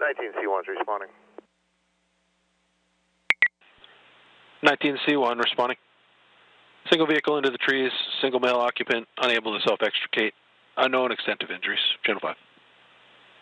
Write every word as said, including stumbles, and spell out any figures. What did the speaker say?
nineteen C one is responding. nineteen C one responding. Single vehicle into the trees, single male occupant, unable to self-extricate, unknown extent of injuries. Channel five.